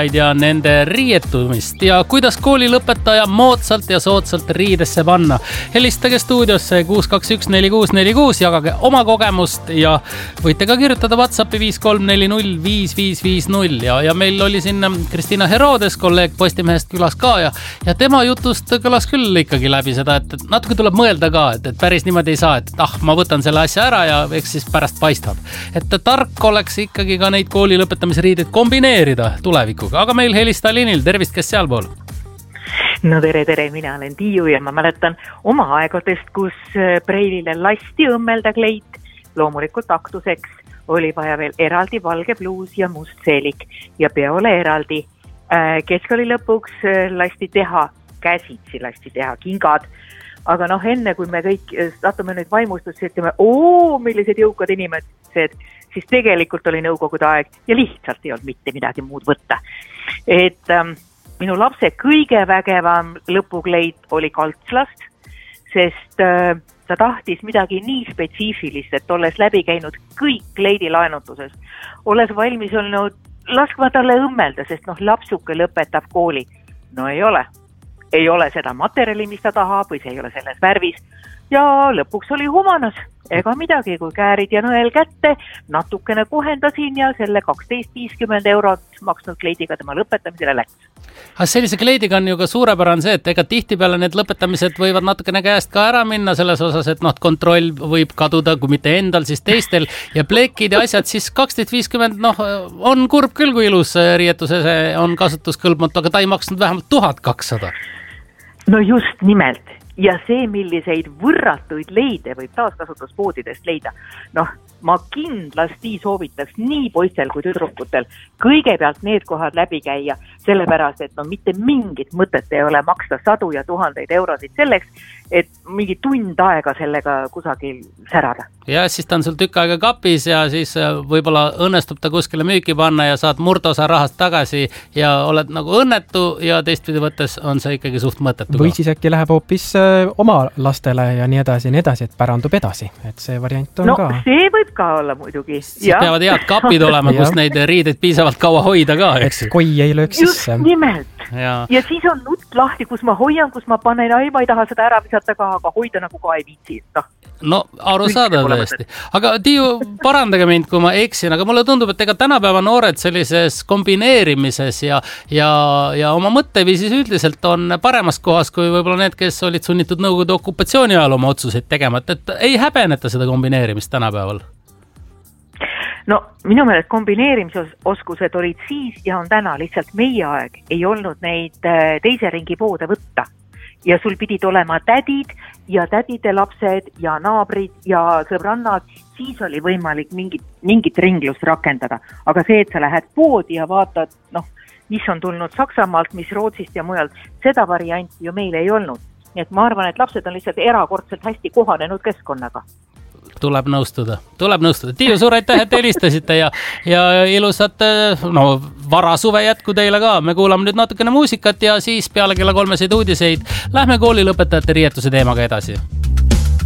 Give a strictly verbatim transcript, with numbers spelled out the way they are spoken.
kooliõpetajaid ja nende riietumist ja kuidas koolilõpetaja moodsalt ja soodsalt riidesse panna. Helistage stuudiosse kuus kaks üks neli kuus neli kuus, jagage oma kogemust ja võite ka kirjutada WhatsAppi viis kolm neli null viis viis viis null ja, ja meil oli siin Kristina Herodes, kolleeg Postimehest külas ka ja, ja tema jutust kõlas küll ikkagi läbi seda, et natuke tuleb mõelda ka, et, et päris niimoodi ei saa, et ah, ma võtan selle asja ära ja eks siis pärast paistab. Et tark oleks ikkagi ka neid kooli lõpetamisriideid kombineerida tulevikuga, aga meil helista Linil, tervist, kes sealpool? No tere, tere, mina olen Tiiu ja ma mäletan oma aegadest, kus preilile lasti õmmelda kleit, loomulikult aktuseks oli vaja veel eraldi valge pluus ja must seelik ja peole eraldi. Keskkooli lõpuks lasti teha, käsitsi lasti teha, kingad, aga noh, enne kui me kõik satume nüüd vaimustusse, ütleme, oo, millised jõukad inimesed, siis tegelikult oli nõukogude aeg ja lihtsalt ei olnud mitte midagi muud võtta. Et ähm, minu lapse kõige vägevam lõpukleit oli kaltslast, sest äh, ta tahtis midagi nii spetsiifilist, et olles läbi käinud kõik kleidi laenutuses, olles valmis olnud laskma talle õmmelda, sest noh, lapsuke lõpetab kooli. No ei ole. Ei ole seda materjali, mis ta tahab või see ei ole selles värvis. Ja lõpuks oli humanas. Ega midagi, kui käärid ja nõel kätte, natukene kohendasin ja selle kaksteist viiskümmend eurot maksnud kleidiga tema lõpetamisele läks. Sellise kleidiga on ju ka suurepärane see, et ega tihtipeale need lõpetamised võivad natukene käest ka ära minna selles osas, et noh, kontroll võib kaduda, kui mitte endal, siis teistel ja plekid ja asjad, siis kaksteist viiskümmend, noh, on kurb küll, kui ilus riietuses on kasutuskõlbmatu, aga ta ei maksnud vähemalt tuhat kakssada. No just nimelt. Ja see, milliseid võrratuid leide võib taaskasutuspoodidest leida. Noh, ma kindlasti soovitaks nii poistel kui tüdrukutel kõigepealt need kohad läbi käia, sellepärast, et no mitte mingit mõtet ei ole maksta sadu ja tuhandeid eurosid selleks, et mingi tund aega sellega kusagil särada. Ja siis ta on sul tükk aega kapis ja siis võib-olla õnnestub ta kuskile müüki panna ja saad murdosa rahast tagasi ja oled nagu õnnetu ja teistpidi võttes on see ikkagi suht mõttetu. Või siis äkki läheb hoopis oma lastele ja nii edasi ja nii edasi, et pärandub edasi. Et see variant on no, ka. No see võib ka olla muidugi. Siis ja. Peavad head kapid olema, kus neid riideid piisavalt kaua hoida ka. Eks koi ei lööks sisse. Just nimelt. Ja. ja siis on nutt lahti, kus ma hoian, kus ma panen, ai, ma ei taha seda ära visata ka, aga hoida nagu ka ei viitsi. No, no aru saada tõesti. Aga Tiiu, parandage mind, kui ma eksin, aga mulle tundub, et ega tänapäeva noored sellises kombineerimises ja, ja, ja oma mõtteviisis üldiselt on paremas kohas, kui võib-olla need, kes olid sunnitud Nõukogude okupatsiooni ajal oma otsuseid tegema, et ei häbeneta seda kombineerimist tänapäeval. No minu meelest kombineerimisoskused olid siis ja on täna lihtsalt meie aeg. Ei olnud neid teise ringi poode võtta. Ja sul pidid olema tädid ja tädide lapsed ja naabrid ja sõbrannad. Siis oli võimalik mingit, mingit ringlust rakendada. Aga see, et sa lähed poodi ja vaatad, noh, mis on tulnud Saksamaalt, mis Rootsist ja mujalt, seda varianti ju meil ei olnud. Nii et ma arvan, et lapsed on lihtsalt erakordselt hästi kohanenud keskkonnaga. Tuleb nõustuda, tuleb nõustuda. Tiiu, suur aitäh, et helistasite ja, ja ilusat no, varasuve jätku teile ka. Me kuulame nüüd natukene muusikat ja siis peale kella kolmeseid uudiseid lähme koolilõpetajate riietuse teemaga edasi.